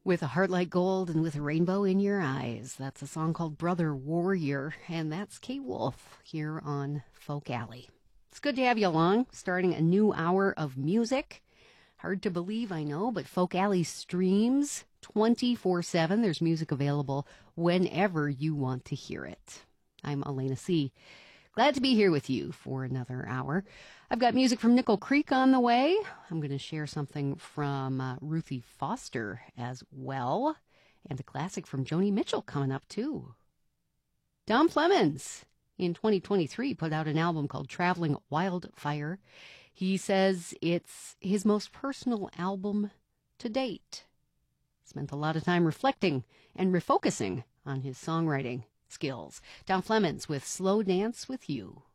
With a heart like gold and with a rainbow in your eyes. That's a song called Brother Warrior, and that's Kate Wolf here on Folk Alley. It's good to have you along, starting a new hour of music. Hard to believe, I know, but Folk Alley streams 24/7. There's music available whenever you want to hear it. I'm Elena C. Glad to be here with you for another hour. I've got music from Nickel Creek on the way. I'm going to share something from Ruthie Foster as well. And a classic from Joni Mitchell coming up too. Don Flemons in 2023 put out an album called Traveling Wildfire. He says it's his most personal album to date. Spent a lot of time reflecting and refocusing on his songwriting skills. Don Flemons with Slow Dance with You.